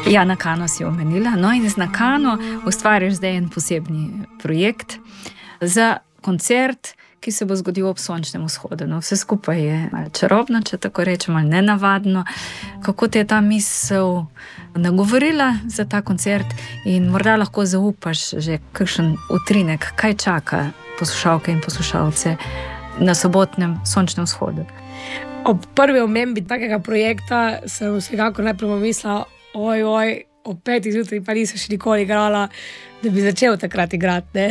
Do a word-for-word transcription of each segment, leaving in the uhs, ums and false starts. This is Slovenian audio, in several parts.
Ja, Nakano si omenila. No in z Nakano ustvarjaš zdaj en posebni projekt za koncert, ki se bo zgodil ob sončnem vzhodu. No, vse skupaj je malo čarobno, če tako rečem, malo nenavadno. Kako te je ta misel nagovorila za ta koncert in morda lahko zaupaš že kakšen utrinek, kaj čaka poslušalke in poslušalce na sobotnem sončnem vzhodu? Ob prvi omembi takega projekta sem vsekako najprej pomislila, oj, oj, ob petih zjutraj pa nisem še nikoli igrala, da bi začel takrat igrati, ne.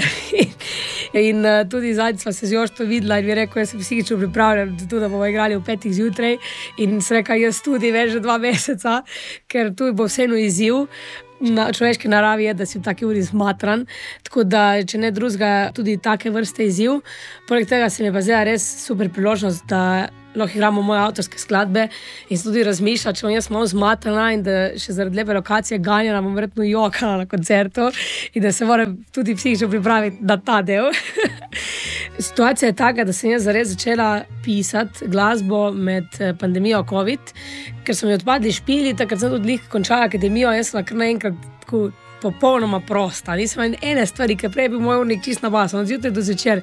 In uh, tudi zadnjič sva se z Joštom videla in mi je rekel, jaz sem psihično pripravljen, da bomo igrali ob petih zjutraj, in sem rekla, jaz tudi več že dva meseca, ker tu bo vseeno izziv. Na človeški naravi je, da si v taki uri zmatran, tako da, če ne drugega, tudi take vrste izziv. Poleg tega se mi je pa zdaj res super priložnost, da lahko igramo moje avtorske skladbe in se tudi razmišlja, če bom jaz malo zmatrana in da še zaradi lepe lokacije ganjena, bom verjetno jokala na koncertu in da se moram tudi psihično pripraviti na ta del. Situacija je taka, da sem jaz zares začela pisati glasbo med pandemijo COVID, ker so mi odpadli špili, takrat sem tudi končala akademijo, jaz sem kar naenkrat tako popolnoma prosta. Nisem imela ene stvari, ker prej je bil moj urnik čist na basu, od zjutraj do zvečer.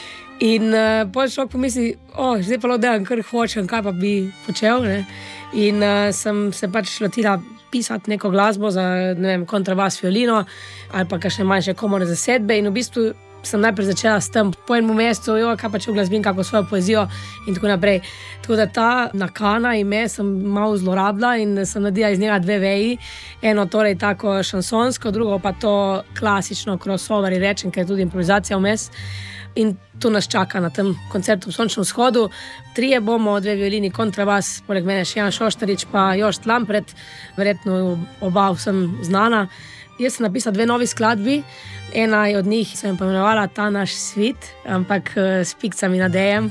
In uh, potem človek pomisli, o, zdaj pa lahko delam, kar hočem, kaj pa bi počel, ne. In uh, sem se pač lotila pisati neko glasbo za, ne vem, kontrabas, violino ali pa kakšne manjše komorne zasedbe in v bistvu sem najprej začela s tem po enem mesecu, jo, kaj pa če uglasbim kako svojo poezijo in tako naprej. Tako da ta Nakana ime sem malo zlorabila in sem naredila iz njega dve veji. Eno torej tako šansonsko, drugo pa to klasično crossover, rečem, ker je tudi improvizacija vmes. In to nas čaka na tem koncertu v sončnem vzhodu. Trije bomo, dve violini, kontrabas, poleg mene še Jan Šoštarič pa Jošt Lampret, verjetno oba vsem znana. Jaz sem napisala dve novi skladbi, ena od njih sem pomenovala Ta naš svit, ampak s pikcami na dejem,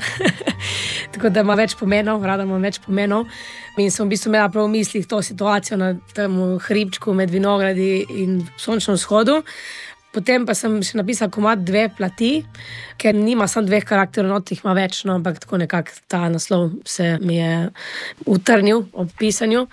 tako da ima več pomenov, rada imam več pomenov. In sem v bistvu imela prav v mislih to situacijo na tem hribčku med vinogradi in sončnem vzhodu. Potem pa sem še napisala komad Dve plati, ker nima samo dveh karakterov, not jih ima več, no, ampak tako nekako ta naslov se mi je utrnil ob pisanju.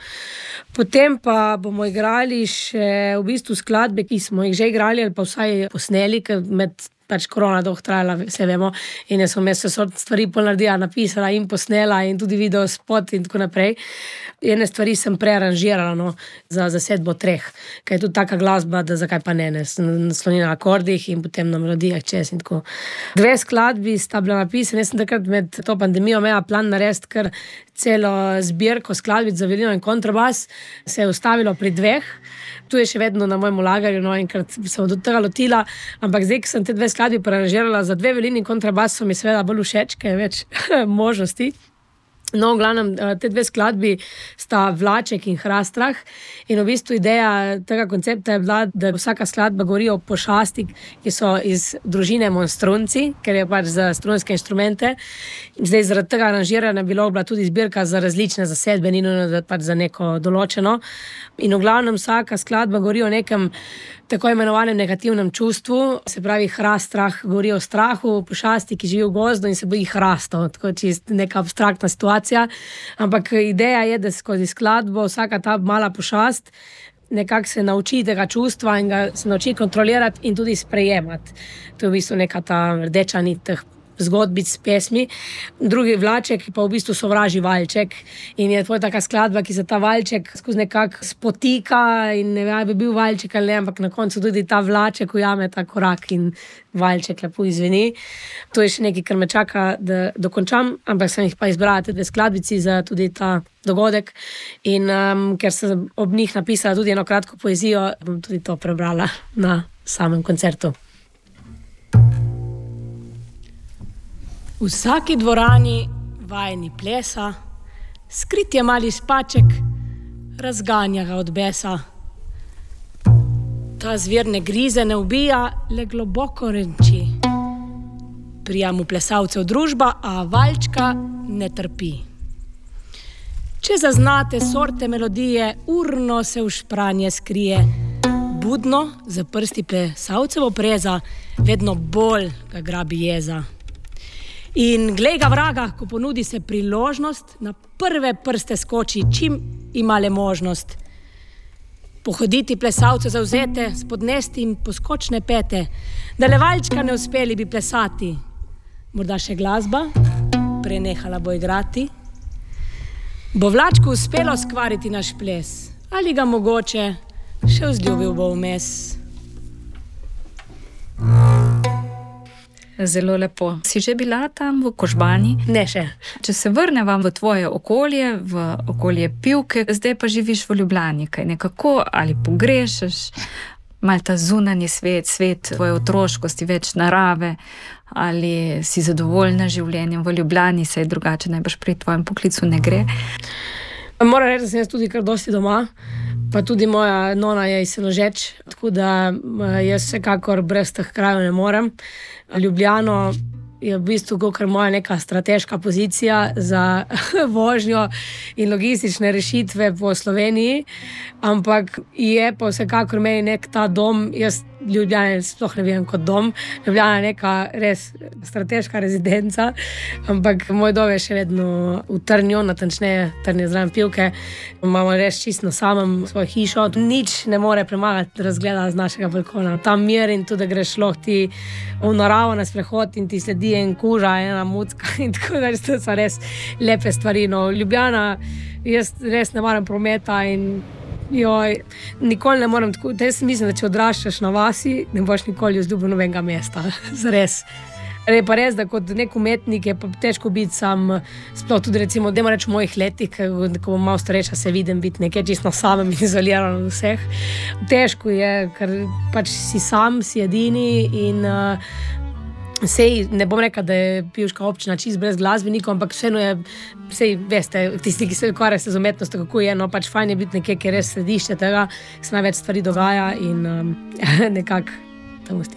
Potem pa bomo igrali še v bistvu skladbe, ki smo jih že igrali ali pa vsaj posneli, ker med pač korona dolgo trajala, vse vemo, in jaz sem vmes vse stvari ponaredila, napisala in posnela in tudi video spot in tako naprej. Ene stvari sem prearanžirala, no, za zasedbo treh, ker je tudi taka glasba, da zakaj pa ne, ne, nasloni na akordih in potem na melodijah čez in tako. Dve skladbi sta bila napisane, jaz sem takrat med to pandemijo imela plan narediti kar celo zbirko skladbic za violino in kontrabas, se je ustavilo pri dveh. Tu je še vedno na mojem lagarju, no, enkrat sem od tega lotila, ampak zdaj, ko sem te dve skladbi prearanžirala za dve violini in kontrabas, so mi seveda bolj všeč, ker je več možnosti. No, v glavnem, te dve skladbi sta Vlaček in Hrastrah in v bistvu ideja tega koncepta je bila, da vsaka skladba govori o pošastih, ki so iz družine monstrunci, ker je pač za strunske inštrumente. Zdaj, zaradi tega aranžiranja bi bila tudi zbirka za različne zasedbe, ni nujno pač za neko določeno. In v glavnem vsaka skladba govori o nekem tako imenovanem negativnem čustvu, se pravi Hrastrah govori o strahu, pošasti, ki živi v gozdu in se boji hrastov, tako čist neka abstraktna situacija, ampak ideja je, da skozi skladbo vsaka ta mala pošast nekako se nauči tega čustva in ga se nauči kontrolirati in tudi sprejemati. To je v bistvu neka ta rdeča nit teh zgodbic, pesmi. Drugi Vlaček pa v bistvu sovraži valček in je tvoja taka skladba, ki se ta valček skozi nekako spotika in ne vem, bi bil valček ali ne, ampak na koncu tudi ta Vlaček ujame ta korak in valček lepo izveni. To je še nekaj, kar me čaka, da dokončam, ampak sem jih pa izbrala te dve skladbici za tudi ta dogodek in um, ker sem ob njih napisala tudi eno kratko poezijo, bom tudi to prebrala na samem koncertu. V vsaki dvorani vajeni plesa, skrit je mali spaček, razganja ga od besa. Ta zver ne grize, ne ubija, le globoko renči. Prija mu plesalcev družba, a valčka ne trpi. Če zaznate sorte melodije, urno se v špranje skrije. Budno za prsti plesalcev opreza, vedno bolj ga grabi jeza. In glej ga vraga, ko ponudi se priložnost, na prve prste skoči, čim ima le možnost. Pohoditi plesalce zavzete, spodnesti in poskočne pete, da levalčka ne uspeli bi plesati. Morda še glasba, prenehala bo igrati. Bo vlačku uspelo skvariti naš ples, ali ga mogoče še vzljubil bo vmes. Zelo lepo. Si že bila tam v Kožbani? Ne še. Če se vrneva v tvoje okolje, v okolje Pivke, zdaj pa živiš v Ljubljani, kaj nekako ali pogrešaš malo ta zunanji svet, svet tvoje otroškosti, več narave, ali si zadovoljna življenjem v Ljubljani, saj drugače najbrž pri tvojem poklicu ne gre? Moram reči, da sem jaz tudi kar dosti doma, pa tudi moja nona je iz Senožeč, tako da jaz vsekakor brez teh krajev ne morem. Ljubljano je v bistvu kakor moja neka strateška pozicija za vožnjo in logistične rešitve po Sloveniji, ampak je pa vsekakor meni nek ta dom, jaz Ljubljane sploh ne vidim kot dom, Ljubljana je neka res strateška rezidenca, ampak moj dom je še vedno v Trnju, natančneje Trnje zraven Pivke, imamo res čisto na samem svojo hišo, nič ne more premagati razgleda z našega balkona, tam mir in tudi greš lahko ti v naravo na sprehod in ti sledi en kuža, ena mucka in tako da to so res lepe stvari, no Ljubljana, jaz res ne maram prometa in joj, nikoli ne morem tako, jaz mislim, da če odraščaš na vasi, ne boš nikoli vzljubil nobenega mesta, zares. Je pa res, da kot nek umetnik je pa težko biti sam, sploh tudi recimo, dajmo reči v mojih letih, ko bom malo starejša, se vidim biti nekaj čisto samem in izoliran od vseh. Težko je, ker pač si sam, si edini in uh, sej, ne bom rekla, da je pivška občina čisto brez glasbenikov, ampak vseeno je, sej veste, tisti, ki se ukvarjajo se z umetnostjo, kako je, no pač fajn je biti nekaj, ki je res središče tega, se največ stvari dogaja in um, nekako temu